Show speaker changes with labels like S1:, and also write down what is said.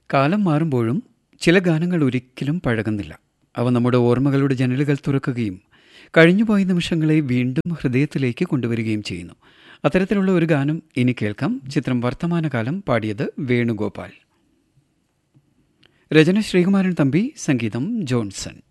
S1: കാലം മാറുമ്പോഴും ചില ഗാനങ്ങൾ ഒരിക്കലും പഴകുന്നില്ല. അവ നമ്മുടെ ഓർമ്മകളുടെ ജനലുകൾ തുറക്കുകയും കഴിഞ്ഞുപോയ നിമിഷങ്ങളെ വീണ്ടും ഹൃദയത്തിലേക്ക് കൊണ്ടുവരികയും ചെയ്യുന്നു. അത്തരത്തിലുള്ള ഒരു ഗാനം ഇനി കേൾക്കാം. ചിത്രം വർത്തമാനകാലം. പാടിയത് വേണുഗോപാൽ. രചന ശ്രീകുമാരൻ തമ്പി, സംഗീതം ജോൺസൺ.